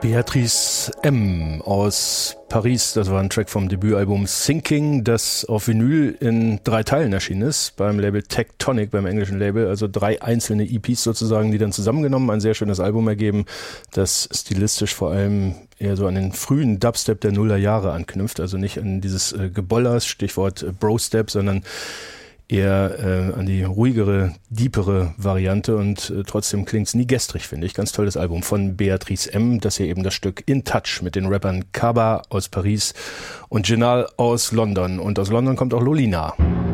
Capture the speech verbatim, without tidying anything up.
Beatrice M. aus Paris, das war ein Track vom Debütalbum Sinking, das auf Vinyl in drei Teilen erschienen ist, beim Label Tectonic, beim englischen Label, also drei einzelne E Ps sozusagen, die dann zusammengenommen ein sehr schönes Album ergeben, das stilistisch vor allem eher so an den frühen Dubstep der Nullerjahre anknüpft, also nicht an dieses äh, Gebollers, Stichwort äh, Bro-Step, sondern eher äh, an die ruhigere, deepere Variante und äh, trotzdem klingt's nie gestrig, finde ich. Ganz tolles Album von Beatrice M. Das hier eben das Stück In Touch mit den Rappern Kaba aus Paris und Genal aus London. Und aus London kommt auch Lolina.